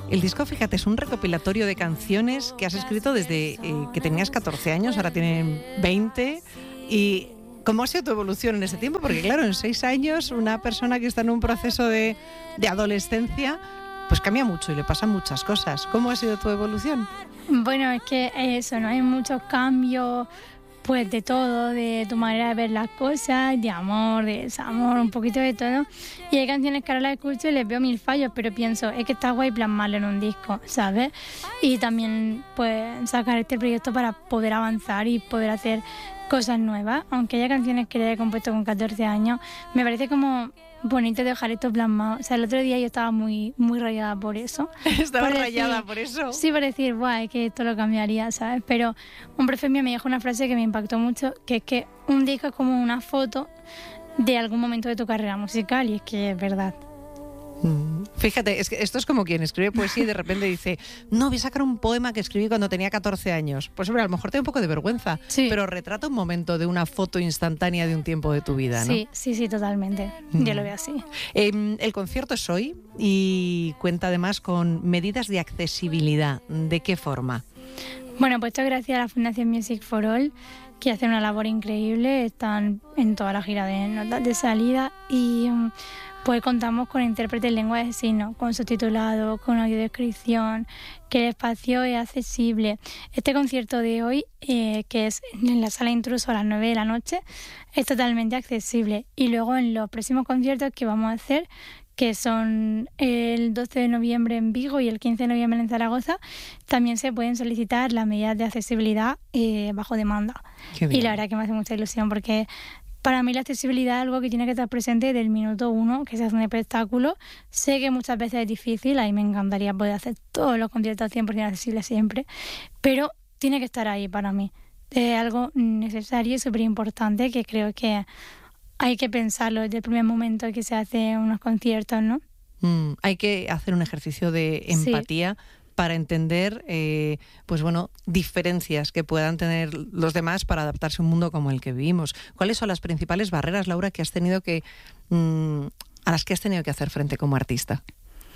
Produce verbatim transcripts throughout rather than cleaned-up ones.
El disco, fíjate, es un recopilatorio de canciones que has escrito desde eh, que tenías catorce años, ahora tienen veinte. ¿Y cómo ha sido tu evolución en ese tiempo? Porque claro, en seis años una persona que está en un proceso de, de adolescencia pues cambia mucho y le pasan muchas cosas. ¿Cómo ha sido tu evolución? Bueno, es que eso, ¿no? Hay muchos cambios, pues de todo, de tu manera de ver las cosas, de amor, de desamor, un poquito de todo. Y hay canciones que ahora las escucho y les veo mil fallos, pero pienso, es que está guay plasmarlo en un disco, ¿sabes? Y también, pues, sacar este proyecto para poder avanzar y poder hacer cosas nuevas. Aunque haya canciones que le he compuesto con catorce años, me parece como bonito dejar esto plasmado. O sea, el otro día yo estaba muy muy rayada por eso. Estaba por rayada decir, por eso. Sí, por decir, guay, que esto lo cambiaría, ¿sabes? Pero un profe mío me dijo una frase que me impactó mucho, que es que un disco es como una foto de algún momento de tu carrera musical, y es que es verdad. Fíjate, es que esto es como quien escribe poesía y de repente dice, no, voy a sacar un poema que escribí cuando tenía catorce años. Pues hombre, a lo mejor te da un poco de vergüenza, sí, pero retrata un momento de una foto instantánea de un tiempo de tu vida, ¿no? Sí, sí, sí, totalmente. Mm. Yo lo veo así. Eh, el concierto es hoy y cuenta además con medidas de accesibilidad. ¿De qué forma? Bueno, pues esto gracias a la Fundación Music for All, que hace una labor increíble. Están en toda la gira de notas de salida y pues contamos con intérprete en lengua de signos, con subtitulado, con audiodescripción, que el espacio es accesible. Este concierto de hoy, eh, que es en la Sala Intruso a las nueve de la noche, es totalmente accesible. Y luego en los próximos conciertos que vamos a hacer, que son el doce de noviembre en Vigo y el quince de noviembre en Zaragoza, también se pueden solicitar las medidas de accesibilidad eh, bajo demanda. Y la verdad que me hace mucha ilusión, porque para mí la accesibilidad es algo que tiene que estar presente desde el minuto uno que se hace un espectáculo. Sé que muchas veces es difícil, a mí me encantaría poder hacer todos los conciertos cien por ciento accesibles siempre, pero tiene que estar ahí para mí. Es algo necesario y súper importante, que creo que hay que pensarlo desde el primer momento que se hacen unos conciertos, ¿no? Mm, hay que hacer un ejercicio de empatía, sí, para entender, eh, pues bueno, diferencias que puedan tener los demás para adaptarse a un mundo como el que vivimos. ¿Cuáles son las principales barreras, Laura, que has tenido que, mmm, a las que has tenido que hacer frente como artista?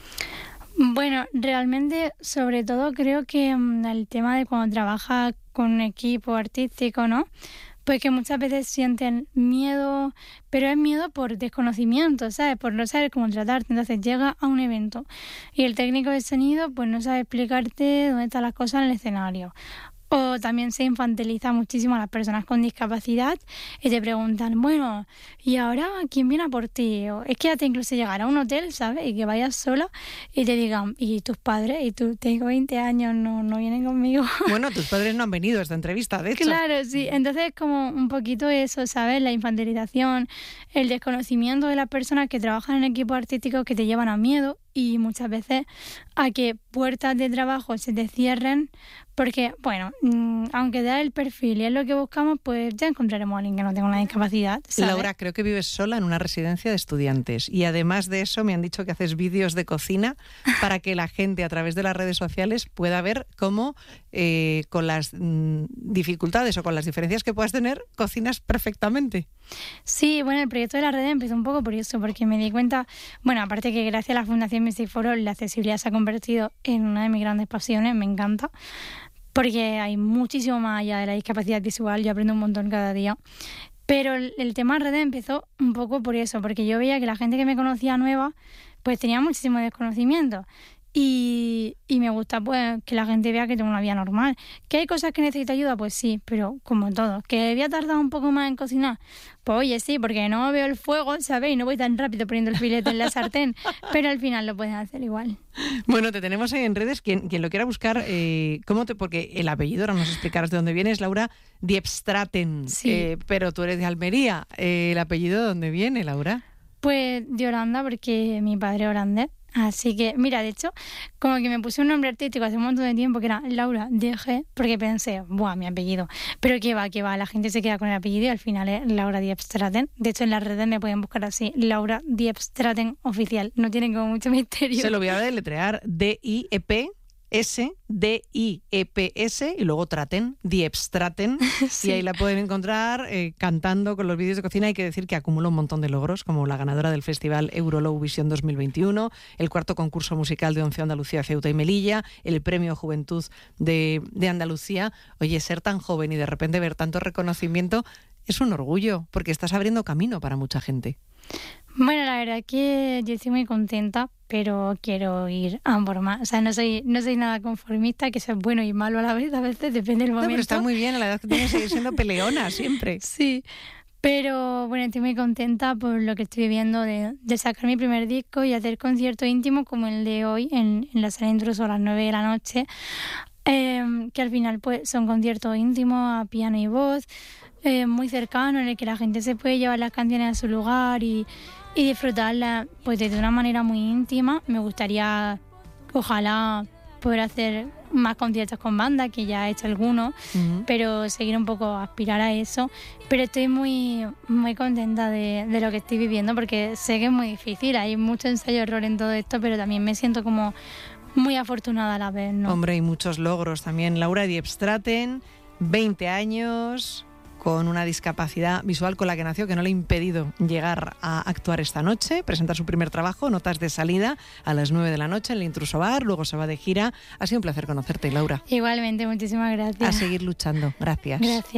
Bueno, realmente, sobre todo, creo que um, el tema de cuando trabajas con un equipo artístico, ¿no? Pues que muchas veces sienten miedo, pero es miedo por desconocimiento, ¿sabes? Por no saber cómo tratarte. Entonces llega a un evento y el técnico de sonido pues no sabe explicarte dónde están las cosas en el escenario. O también se infantiliza muchísimo a las personas con discapacidad y te preguntan, bueno, ¿y ahora quién viene a por ti? O es que ya te incluso llegar a un hotel, ¿sabes? Y que vayas sola y te digan, ¿y tus padres? Y tú, tengo veinte años, no, no vienen conmigo. Bueno, tus padres no han venido a esta entrevista, de hecho. Claro, sí. Entonces es como un poquito eso, ¿sabes? La infantilización, el desconocimiento de las personas que trabajan en equipos artísticos, que te llevan a miedo y muchas veces a que puertas de trabajo se te cierren, porque, bueno, mmm, aunque da el perfil y es lo que buscamos, pues ya encontraremos a alguien que no tenga una discapacidad, ¿sabes? Laura, creo que vives sola en una residencia de estudiantes y además de eso me han dicho que haces vídeos de cocina para que la gente a través de las redes sociales pueda ver cómo eh, con las mmm, dificultades o con las diferencias que puedas tener, cocinas perfectamente. Sí, bueno, el proyecto de la red empezó un poco por eso, porque me di cuenta, bueno, aparte que gracias a la Fundación Music for All la accesibilidad se ha convertido en una de mis grandes pasiones, me encanta, porque hay muchísimo más allá de la discapacidad visual, yo aprendo un montón cada día. Pero el, el tema red empezó un poco por eso, porque yo veía que la gente que me conocía nueva, pues tenía muchísimo desconocimiento. Y, y me gusta pues que la gente vea que tengo una vida normal. ¿Que hay cosas que necesito ayuda? Pues sí, pero como todo. ¿Que había tardado un poco más en cocinar? Pues oye, sí, porque no veo el fuego, ¿sabéis? No voy tan rápido poniendo el filete en la sartén, pero al final lo pueden hacer igual. Bueno, te tenemos ahí en redes. Quien, quien lo quiera buscar, eh, ¿cómo te, porque el apellido, ahora nos explicarás de dónde vienes, Laura Diepstraten, sí. eh, pero tú eres de Almería. Eh, ¿El apellido de dónde viene, Laura? Pues de Holanda, porque mi padre es holandés. Así que, mira, de hecho, como que me puse un nombre artístico hace un montón de tiempo que era Laura Diege, porque pensé, buah, mi apellido. Pero que va, que va, la gente se queda con el apellido y al final es Laura Diepstraten. De hecho, en las redes me pueden buscar así, Laura Diepstraten oficial. No tienen como mucho misterio. Se lo voy a deletrear, D I E P S, D I E P S, y luego Traten, Diepstraten, sí. Y ahí la pueden encontrar eh, cantando con los vídeos de cocina. Hay que decir que acumula un montón de logros, como la ganadora del Festival Eurolovisión dos mil veintiuno, el cuarto concurso musical de Once Andalucía, Ceuta y Melilla, el Premio Juventud de, de Andalucía. Oye, ser tan joven y de repente ver tanto reconocimiento es un orgullo, porque estás abriendo camino para mucha gente. Bueno, la verdad es que yo estoy muy contenta, pero quiero ir a por más. O sea, no soy, no soy nada conformista, que eso es bueno y malo a la vez, a veces depende del momento. No, pero está muy bien, a la edad que tienes que seguir siendo peleona siempre. Sí, pero bueno, estoy muy contenta por lo que estoy viviendo de, de sacar mi primer disco y hacer conciertos íntimos como el de hoy en, en la Sala Intruso a las nueve de la noche, eh, que al final pues son conciertos íntimos a piano y voz, eh, muy cercanos, en el que la gente se puede llevar las canciones a su lugar y, y disfrutarlas pues de una manera muy íntima. Me gustaría, ojalá, poder hacer más conciertos con banda, que ya he hecho algunos, uh-huh. pero seguir un poco, aspirar a eso. Pero estoy muy muy contenta de, de lo que estoy viviendo, porque sé que es muy difícil, hay mucho ensayo-error en todo esto, pero también me siento como muy afortunada a la vez, ¿no? Hombre, y muchos logros también. Laura Diepstraten, veinte años, con una discapacidad visual con la que nació, que no le ha impedido llegar a actuar esta noche, presentar su primer trabajo, Notas de Salida, a las nueve de la noche en el Intruso Bar, luego se va de gira. Ha sido un placer conocerte, Laura. Igualmente, muchísimas gracias. A seguir luchando. Gracias. Gracias.